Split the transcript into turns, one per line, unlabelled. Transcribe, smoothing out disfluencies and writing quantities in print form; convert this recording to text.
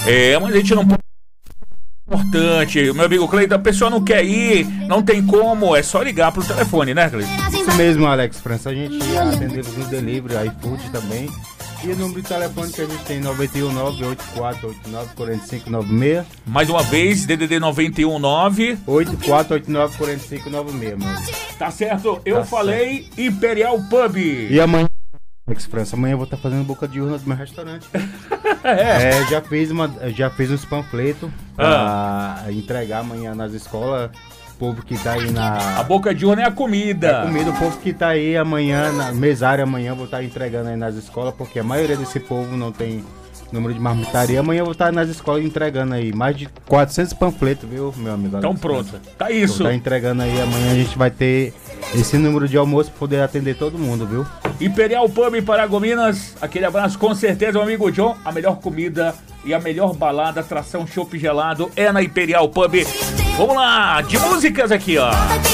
Mas a gente não pode. Importante, meu amigo Cleiton, a pessoa não quer ir, não tem como, é só ligar pro telefone, né, Cleiton?
Isso mesmo, Alex França, a gente atende no delivery, iFood também. E o número de telefone que a gente tem, 919-8489-4596.
Mais uma vez, DDD 919
8489-4596, mano.
Tá certo, eu falei certo. Imperial Pub.
E amanhã, Alex França, amanhã eu vou estar fazendo boca de urna do meu restaurante. Já fiz uns panfletos pra entregar amanhã nas escolas. O povo que tá aí na...
A boca de urna é a comida.
É a comida, o povo que tá aí amanhã, na mesária amanhã, eu vou estar entregando aí nas escolas, porque a maioria desse povo não tem número de marmitaria. Amanhã eu vou estar nas escolas entregando aí mais de 400 panfletos, viu, meu amigo?
Então pronto, tá isso.
Vou estar entregando aí, amanhã a gente vai ter esse número de almoço pra poder atender todo mundo, viu?
Imperial Pub Paragominas, aquele abraço com certeza, meu amigo John. A melhor comida e a melhor balada, atração chopp gelado é na Imperial Pub. Vamos lá, de músicas aqui, ó.